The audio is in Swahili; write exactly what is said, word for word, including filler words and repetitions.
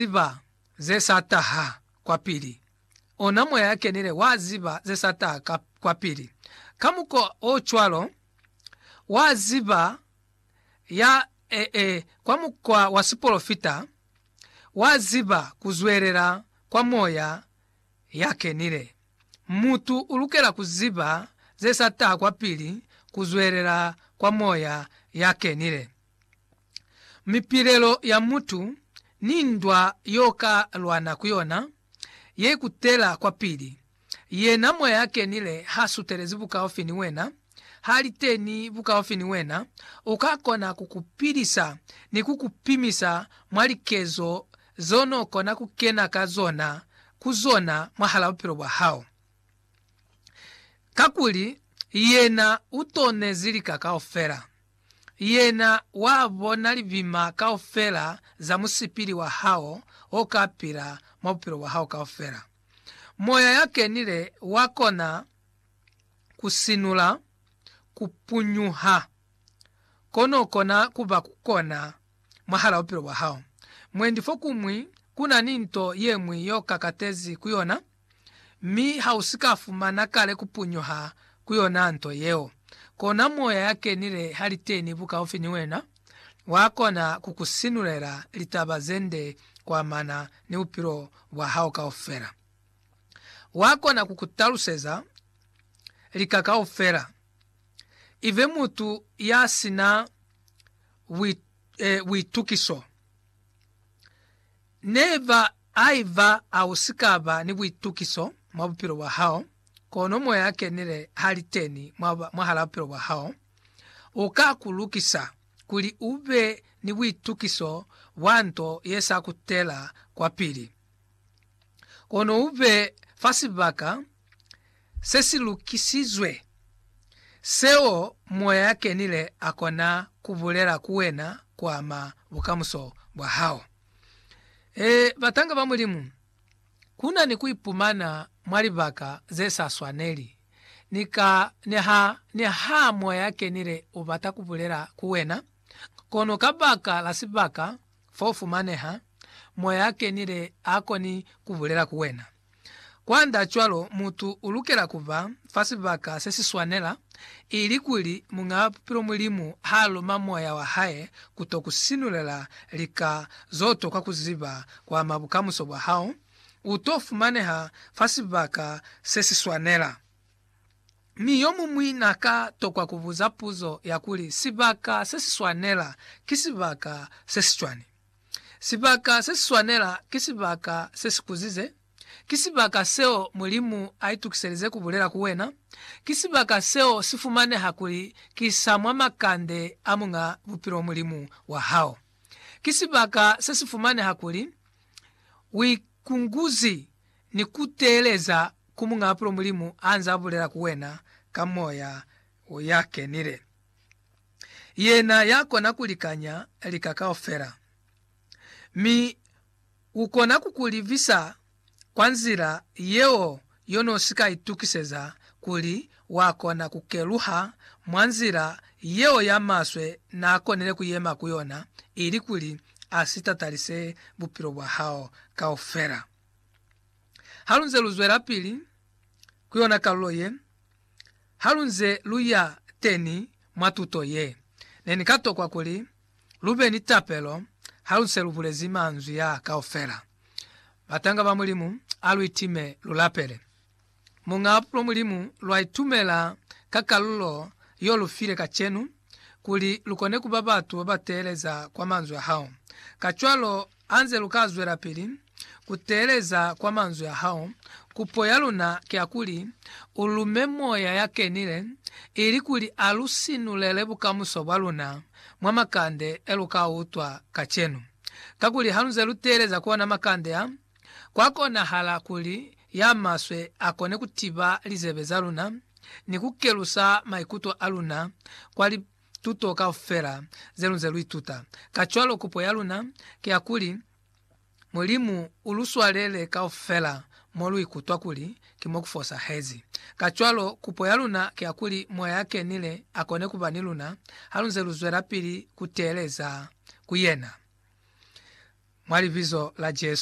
ziba zesataha kwa pili. Ona moya yake nile waziba zesataha kwa pili. Kamuko ochwalo waziba ya e, e, kwa mukwa wasiprofita waziba kuzwerera kwa moya yake nile. Mutu ulukera kuziba zesataha kwa pili kuzwerera kwa moya yake nile. Mipirelo ya mutu nindwa yoka lwana kuyona ye kutela kwa pili. Ye na moya yake nile hasuterezi buka ofini wena haliteni buka ofini wena ukakona kukupirisa ni kukupimisa mwalikezo zono kona kukena kazona kuzona mwahala upiro bwa hao. Kakuli yena utone zilika kaofera. Yena wabona livima kaofera za musipili wa hao okapira mwapiro wa hao kaofera. Moya yake nile wakona kusinula kupunyuha kono kona kuba kukona mwahala upiro wa hao. Mwendifo kumwi kuna ninto yemwi yoka katezi kuyona mi hausikafu manakale kupunyuha kuyona anto yeo. Kona moya yake nile haliteni buka ofini wena wakona kukusinulera litabazende kwa mana ni upiro wa hao kaofera. Wakona kukutaluseza lika kaofera. Ive mutu yasina witukiso. E, Neva aiva au sikaba ni witukiso mwabupiro wa hao. Kono moya yake nile haliteni mwahala upiro wa hao. Uka kulukisa kuli ube ni witukiso wanto yesa kutela kwa pili. Kono ube fasibaka sesilukisizwe. Seo moya yake nile akona kubulera kuwena kwa ma bukamuso bwa hao. E, batanga ba mulimu kuna ni kuipumana mwalibaka zesa swaneli nika neha neha moya yake nile ubata kubulera kuwena kono kabaka lasibaka fofu maneha moya yake nile akoni kubulera kuwena. Kwanda chwalo mutu ulukera kuva fasibaka sesi swanela ili kuli mungapiro mulimu halo mamoya wa hae kutokusinulela lika zoto kwa kuziba kwa mabukamuso bwa hao utofu maneha fasibaka sesi swanela. Miyomu mwinaka tokwa kuvuza puzo ya kuli sibaka sesi swanela kisibaka sesi chwani. Sibaka sesi swanela kisibaka sesi kuzize. Kisibaka seo mulimu aitukiseleze kubulera kuwena. Kisibaka seo sifumane hakuli kisamwa makande amunga bupiro mulimu wa hao. Kisibaka sesifumane hakuli wikunguzi ni kuteleza kumunga bupiro mulimu anza bulera kuwena kamoya yake nile. Yena yako nakulikanya likakaofera. Mi ukona kukulivisa kwanzira yeo yono sika itukiseza kuli wakona kukeluha mwanzira yeo ya maswe na akonele kuyema kuyona ili kuli asita talise bupiro bwa hao kaofera. Halunze luzwera pili kuyona kaluloye halunze luya teni matuto ye nenikato kwa kuli lube ni tapelo halunze lubulezi manzu ya kaofera. Batanga ba mulimu aluitime lulapele. Mungapulo mulimu lwaitumela kakalulo yolufile kachenu kuli lukone kubabatu wabateleza kwa manzu ya hao. Kachwalo anze lukazwera pili kuteleza kwa manzu ya hao kupoya luna kia kuli ulume moya yake nile ili kuli alusinulele bukamuso bwa luna mwamakande eluka utwa kachenu. Kakuli hanunze luteleza kuwana makande ya kwako na hala kuli ya maswe akone kutiba lizebe za luna ni kukelusa maikuto aluna kwali tuto kaofera zelunze luituta. Kachwalo kupo ya luna kia kuli mulimu uluswalele kaofera molu ikutwa kuli kimo kufosa hezi. Kachwalo kupo ya luna kia kuli moya yake nile akone kubani luna halunze luzwera pili kuteleza kuyena. mwa livizo la Jesu.